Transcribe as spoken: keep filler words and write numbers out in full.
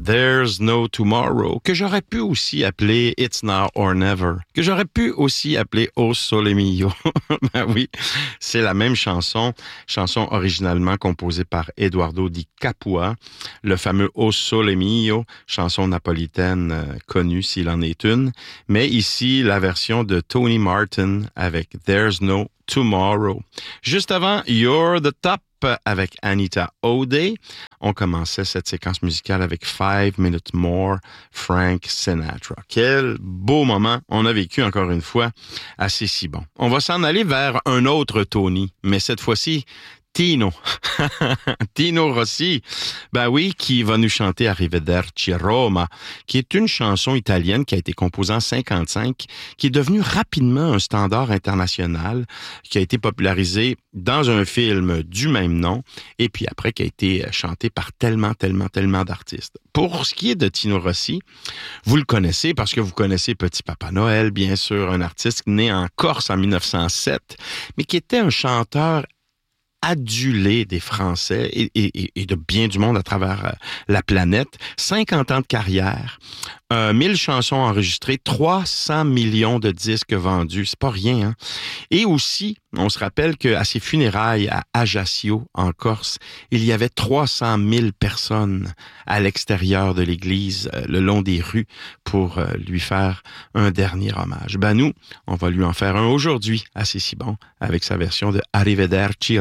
There's No Tomorrow, que j'aurais pu aussi appeler It's Now or Never, que j'aurais pu aussi appeler O Sole Mio. Ben oui, c'est la même chanson, chanson originalement composée par Eduardo Di Capua, le fameux O Sole Mio, chanson napolitaine euh, connue s'il en est une, mais ici la version de Tony Martin avec There's No Tomorrow. Juste avant, You're the Top avec Anita O'Day. On commençait cette séquence musicale avec Five Minutes More, Frank Sinatra. Quel beau moment on a vécu encore une fois à C'est si bon. On va s'en aller vers un autre Tony, mais cette fois-ci, Tino. Tino Rossi, ben oui, qui va nous chanter Arrivederci Roma, qui est une chanson italienne qui a été composée en cinquante-cinq, qui est devenue rapidement un standard international, qui a été popularisé dans un film du même nom, et puis après qui a été chanté par tellement, tellement, tellement d'artistes. Pour ce qui est de Tino Rossi, vous le connaissez parce que vous connaissez Petit Papa Noël, bien sûr, un artiste né en Corse en mille neuf cent sept, mais qui était un chanteur adulé des Français et, et, et de bien du monde à travers euh, la planète. cinquante ans de carrière, euh, mille chansons enregistrées, trois cents millions de disques vendus, c'est pas rien, hein? Et aussi, on se rappelle qu'à ses funérailles à Ajaccio, en Corse, il y avait trois cent mille personnes à l'extérieur de l'église, euh, le long des rues, pour euh, lui faire un dernier hommage. Ben nous, on va lui en faire un aujourd'hui, assez si bon, avec sa version de Arrivederci